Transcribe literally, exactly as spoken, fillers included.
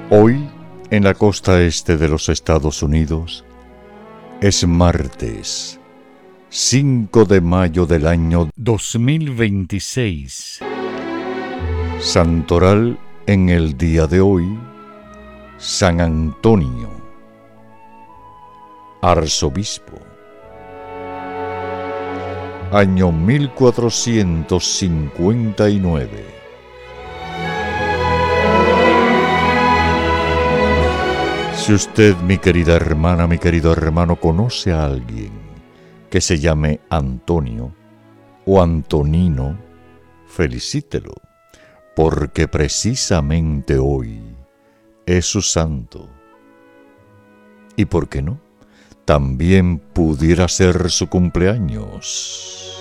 Hoy, en la costa este de los Estados Unidos, es martes cinco de mayo del año dos mil veintiséis. Santoral en el día de hoy, San Antonio, arzobispo. Año mil cuatrocientos cincuenta y nueve. Si usted, mi querida hermana, mi querido hermano, conoce a alguien que se llame Antonio o Antonino, felicítelo, porque precisamente hoy es su santo. ¿Y por qué no? También pudiera ser su cumpleaños.